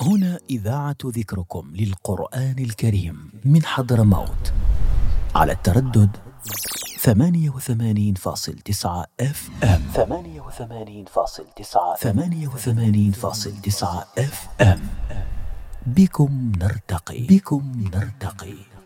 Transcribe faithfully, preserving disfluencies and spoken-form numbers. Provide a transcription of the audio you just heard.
هنا إذاعة ذكركم للقرآن الكريم من حضرموت على التردد ثمانية وثمانين فاصل تسعة اف ام ثمانية وثمانين فاصل تسعة ثمانية وثمانين فاصل تسعة اف ام. بكم نرتقي بكم نرتقي